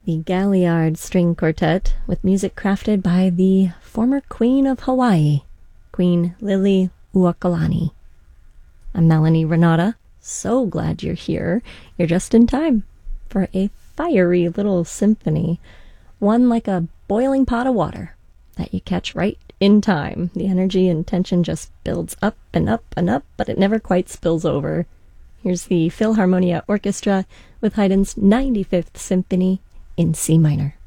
The Galliard String Quartet, with music crafted by the former Queen of Hawaii, Queen Liliuokalani. I'm Melanie Renata. So glad you're here. You're just in time for a fiery little symphony, one like a boiling pot of water that you catch right in time. The energy and tension just builds up and up and up, but it never quite spills over. Here's the Philharmonia Orchestra with Haydn's 95th Symphony in C minor.